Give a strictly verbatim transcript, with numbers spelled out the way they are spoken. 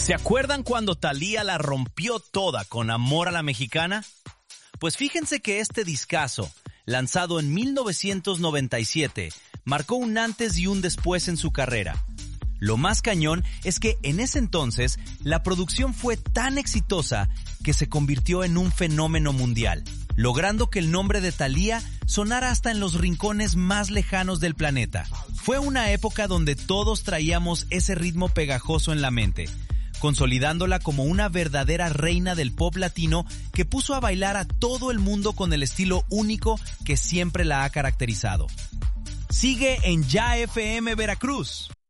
¿Se acuerdan cuando Thalía la rompió toda con Amor a la Mexicana? Pues fíjense que este discazo, lanzado en mil novecientos noventa y siete, marcó un antes y un después en su carrera. Lo más cañón es que en ese entonces la producción fue tan exitosa que se convirtió en un fenómeno mundial, logrando que el nombre de Thalía sonara hasta en los rincones más lejanos del planeta. Fue una época donde todos traíamos ese ritmo pegajoso en la mente, consolidándola como una verdadera reina del pop latino que puso a bailar a todo el mundo con el estilo único que siempre la ha caracterizado. Sigue en Ya F M Veracruz.